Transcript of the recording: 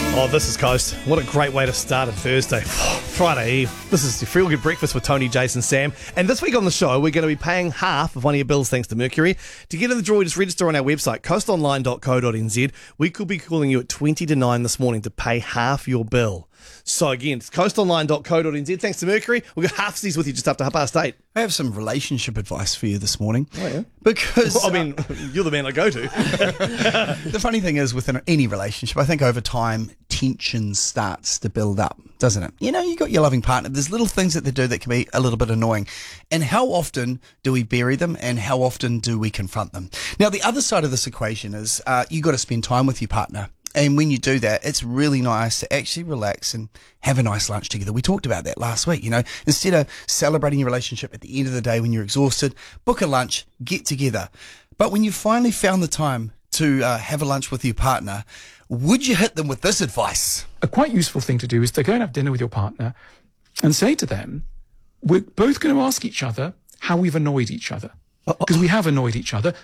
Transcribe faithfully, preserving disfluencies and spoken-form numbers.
Oh, this is Coast. What a great way to start a Thursday. Friday Eve. This is your Feel Good Breakfast with Tony, Jason, Sam. And this week on the show, we're going to be paying half of one of your bills thanks to Mercury. To get in the draw, just register on our website, coast online dot co dot n z. We could be calling you at twenty to nine this morning to pay half your bill. So again, it's coast online dot co dot n z. Thanks to Mercury. We've got half these with you just after half past eight. I have some relationship advice for you this morning. Oh, yeah? Because Well, I mean, you're the man I go to. the funny thing is, within any relationship, I think over time, tension starts to build up, doesn't it? You know, you got your loving partner. There's little things that they do that can be a little bit annoying. And how often do we bury them, and how often do we confront them? Now, the other side of this equation is uh, you got to spend time with your partner. And when you do that, it's really nice to actually relax and have a nice lunch together. We talked about that last week, you know. Instead of celebrating your relationship at the end of the day when you're exhausted, book a lunch, get together. But when you finally found the time to uh, have a lunch with your partner, would you hit them with this advice? A quite useful thing to do is to go and have dinner with your partner and say to them, we're both going to ask each other how we've annoyed each other. Because we have annoyed each other.